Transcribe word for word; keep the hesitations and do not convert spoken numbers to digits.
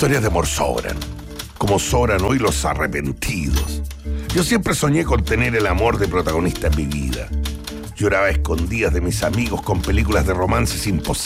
historias de amor sobran, como sobran hoy los arrepentidos. Yo siempre soñé con tener el amor de protagonista en mi vida. Lloraba a escondidas de mis amigos con películas de romances imposibles.